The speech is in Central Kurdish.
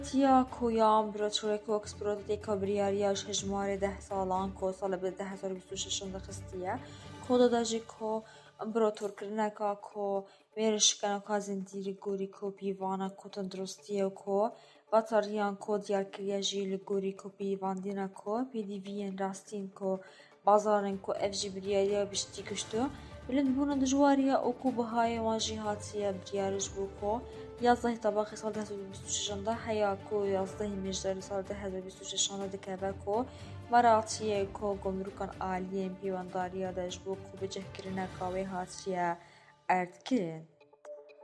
تیا کویام براتورک و اکسپرودی کابریاریاش هجمار 10 سالان کو سال به 2026 دخستیه کودا داجی کو براتور کرنکا کو ویرشکن و کازندیری گوری کو بیوانا کو تندرستیه کو باتاریان کو دیار کریاجی لگوری کو بیوان دینا کو پیدیوین راستین کو بازارن کو افجی بریاریا بشتی کشتو بلند بونا دجواريا اوكو بهاي واجهاتيا بريارج بوكو يازده طباقي صال 2026 حياكو يازده مجدري صال 2026 دكاباكو مراتيا كو گمركان عاليين بيوانداريا داجبوكو بجهكرنا كاوي هاتيا ارد كرن